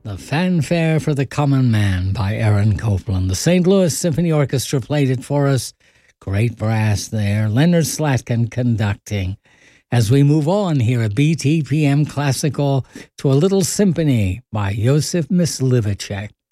The Fanfare for the Common Man by Aaron Copland. The St. Louis Symphony Orchestra played it for us. Great brass there. Leonard Slatkin conducting. As we move on here at BTPM Classical to a little symphony by Josef Myslivacek.